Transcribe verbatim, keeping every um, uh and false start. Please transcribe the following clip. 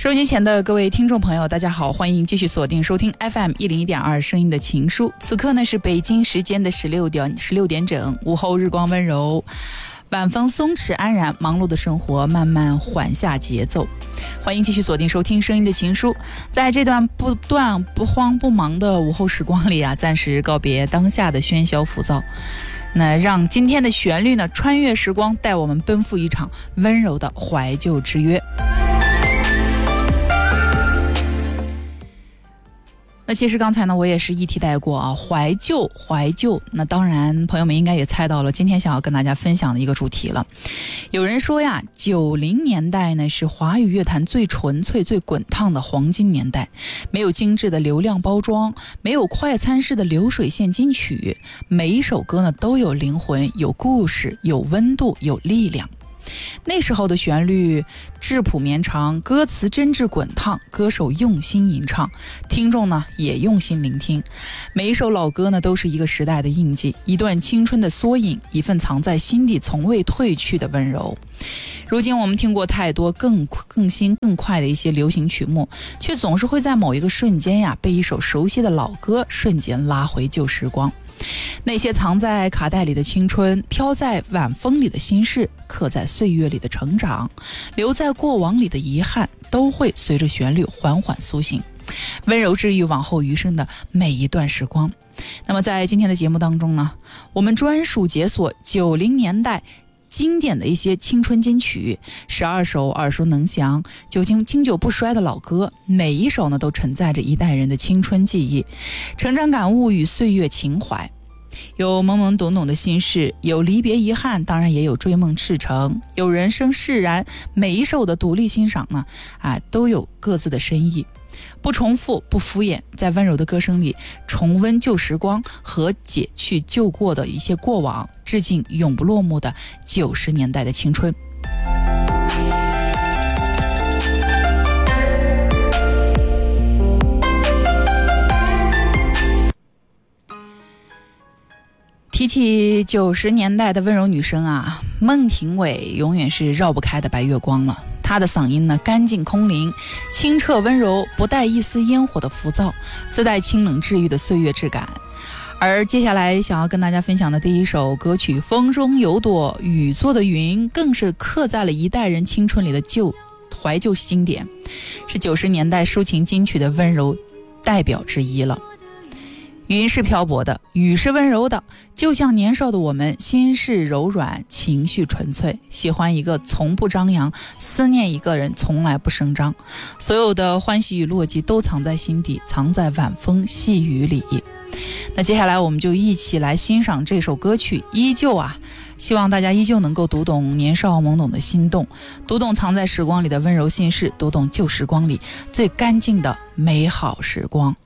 收音机前的各位听众朋友，大家好，欢迎继续锁定收听 F M 一零一点二声音的情书。此刻呢是北京时间的十六点十六点整，午后日光温柔，晚风松弛安然，忙碌的生活慢慢缓下节奏。欢迎继续锁定收听声音的情书。在这段不断不慌不忙的午后时光里啊，暂时告别当下的喧嚣浮躁，那让今天的旋律呢穿越时光，带我们奔赴一场温柔的怀旧之约。那其实刚才呢我也是一提带过啊，怀旧怀旧，那当然朋友们应该也猜到了今天想要跟大家分享的一个主题了。有人说呀，九零年代呢是华语乐坛最纯粹最滚烫的黄金年代，没有精致的流量包装，没有快餐式的流水线金曲，每一首歌呢都有灵魂，有故事，有温度，有力量。那时候的旋律质朴绵长，歌词真挚滚烫，歌手用心吟唱，听众呢也用心聆听。每一首老歌呢都是一个时代的印记，一段青春的缩影，一份藏在心底从未褪去的温柔。如今我们听过太多更更新更快的一些流行曲目，却总是会在某一个瞬间呀，被一首熟悉的老歌瞬间拉回旧时光。那些藏在卡带里的青春，飘在晚风里的心事，刻在岁月里的成长，留在过往里的遗憾，都会随着旋律缓缓苏醒，温柔治愈往后余生的每一段时光。那么在今天的节目当中呢，我们专属解锁九零年代经典的一些青春金曲，十二首耳熟能详、久经经久不衰的老歌，每一首呢都承载着一代人的青春记忆、成长感悟与岁月情怀。有懵懵懂懂的心事，有离别遗憾，当然也有追梦赤诚，有人生释然。每一首的独立欣赏呢，啊，都有各自的深意，不重复，不敷衍，在温柔的歌声里重温旧时光和解去旧过的一些过往，致敬永不落幕的九十年代的青春。提起九十年代的温柔女声啊，孟庭苇永远是绕不开的白月光了。她的嗓音呢，干净空灵，清澈温柔，不带一丝烟火的浮躁，自带清冷治愈的岁月质感。而接下来想要跟大家分享的第一首歌曲《风中有朵雨做的云》，更是刻在了一代人青春里的旧怀旧经典，是九十年代抒情金曲的温柔代表之一了。云是漂泊的，雨是温柔的，就像年少的我们，心事柔软，情绪纯粹，喜欢一个从不张扬，思念一个人从来不声张，所有的欢喜与落寂都藏在心底，藏在晚风细雨里。那接下来我们就一起来欣赏这首歌曲，依旧啊，希望大家依旧能够读懂年少懵懂的心动，读懂藏在时光里的温柔心事，读懂旧时光里最干净的美好时光。